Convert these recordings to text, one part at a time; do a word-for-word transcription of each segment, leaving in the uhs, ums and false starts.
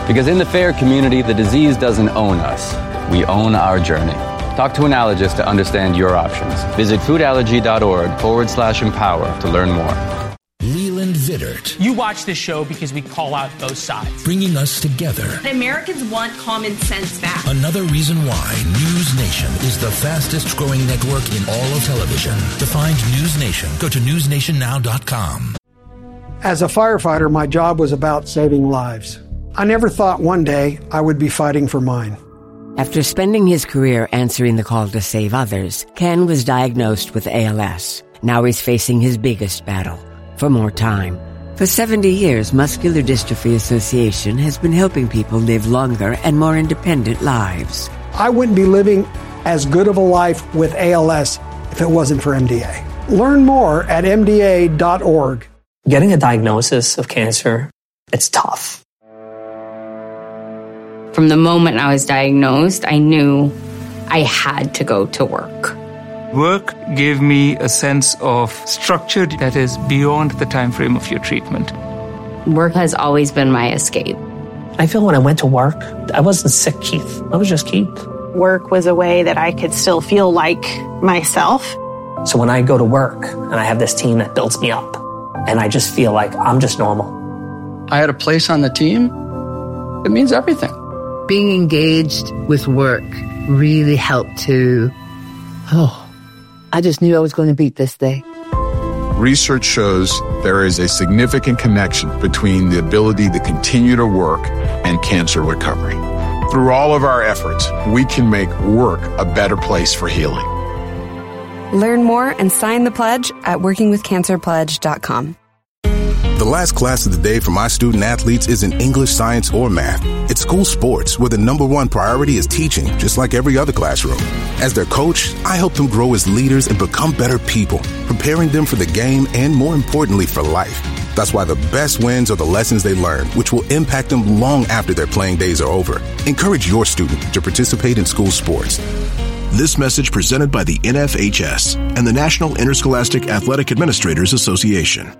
Because in the fair community, the disease doesn't own us. We own our journey. Talk to an allergist to understand your options. Visit foodallergy.org forward slash empower to learn more. Leland Vittert. You watch this show because we call out both sides. Bringing us together. Americans want common sense back. Another reason why News Nation is the fastest growing network in all of television. To find News Nation, go to news nation now dot com. As a firefighter, my job was about saving lives. I never thought one day I would be fighting for mine. After spending his career answering the call to save others, Ken was diagnosed with A L S. Now he's facing his biggest battle, for more time. For seventy years, Muscular Dystrophy Association has been helping people live longer and more independent lives. I wouldn't be living as good of a life with A L S if it wasn't for M D A. Learn more at M D A dot org. Getting a diagnosis of cancer, it's tough. From the moment I was diagnosed, I knew I had to go to work. Work gave me a sense of structure that is beyond the time frame of your treatment. Work has always been my escape. I feel when I went to work, I wasn't sick, Keith. I was just Keith. Work was a way that I could still feel like myself. So when I go to work and I have this team that builds me up, and I just feel like I'm just normal. I had a place on the team. It means everything. Being engaged with work really helped to, oh, I just knew I was going to beat this day. Research shows there is a significant connection between the ability to continue to work and cancer recovery. Through all of our efforts, we can make work a better place for healing. Learn more and sign the pledge at working with cancer pledge dot com. The last class of the day for my student athletes isn't English, science, or math. It's school sports, where the number one priority is teaching, just like every other classroom. As their coach, I help them grow as leaders and become better people, preparing them for the game and, more importantly, for life. That's why the best wins are the lessons they learn, which will impact them long after their playing days are over. Encourage your student to participate in school sports. This message presented by the N F H S and the National Interscholastic Athletic Administrators Association.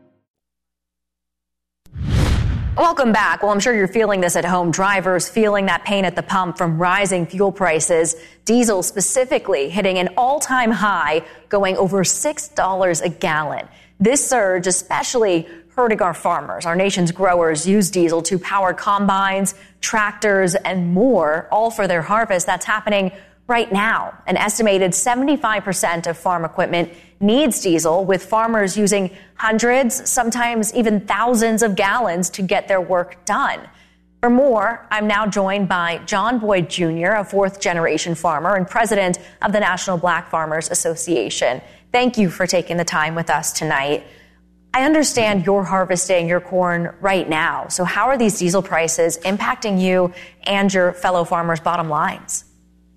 Welcome back. Well, I'm sure you're feeling this at home. Drivers feeling that pain at the pump from rising fuel prices. Diesel specifically hitting an all-time high, going over six dollars a gallon. This surge especially hurting our farmers. Our nation's growers use diesel to power combines, tractors, and more, all for their harvest. That's happening right now. An estimated seventy-five percent of farm equipment needs diesel, with farmers using hundreds, sometimes even thousands of gallons to get their work done. For more, I'm now joined by John Boyd Junior, a fourth-generation farmer and president of the National Black Farmers Association. Thank you for taking the time with us tonight. I understand you're harvesting your corn right now. So how are these diesel prices impacting you and your fellow farmers' bottom lines?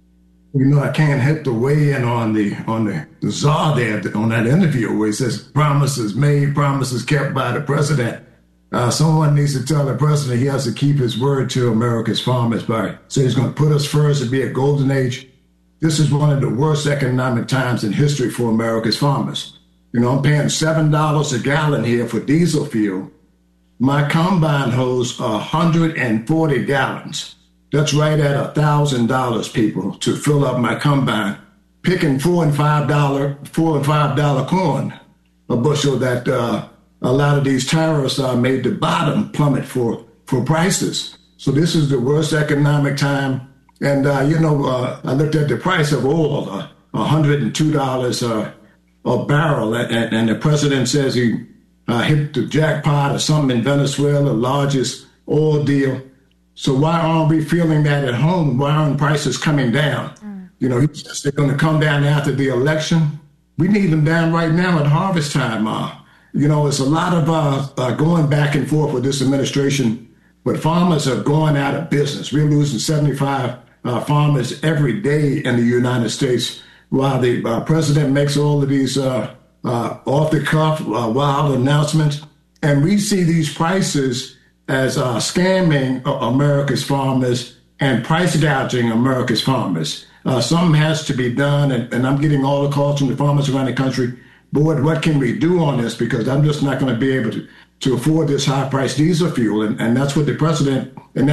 You know, I can't help to weigh in on the on the, the czar there on that interview where he says promises made, promises kept by the president. Uh, someone needs to tell the president he has to keep his word to America's farmers by so he's going to put us first and be a golden age. This is one of the worst economic times in history for America's farmers. You know, I'm paying seven dollars a gallon here for diesel fuel. My combine holds one hundred forty gallons. That's right at one thousand dollars, people, to fill up my combine. Picking four and five dollar, four and five dollar corn, a bushel that uh, a lot of these tariffs are made the bottom plummet for, for prices. So this is the worst economic time. And, uh, you know, uh, I looked at the price of oil, uh, one hundred two dollars uh, a barrel. And, and the president says he uh, hit the jackpot or something in Venezuela, the largest oil deal. So why aren't we feeling that at home? Why aren't prices coming down? Mm. You know, he says they're going to come down after the election. We need them down right now at harvest time. Uh, you know, it's a lot of uh, uh, going back and forth with this administration, but farmers are going out of business. We're losing seventy-five uh, farmers every day in the United States while the uh, president makes all of these uh, uh, off-the-cuff, uh, wild announcements. And we see these prices as uh, scamming America's farmers and price gouging America's farmers. Uh, something has to be done, and, and I'm getting all the calls from the farmers around the country. Board, what can we do on this? Because I'm just not going to be able to, to afford this high-priced diesel fuel, and, and that's what the president and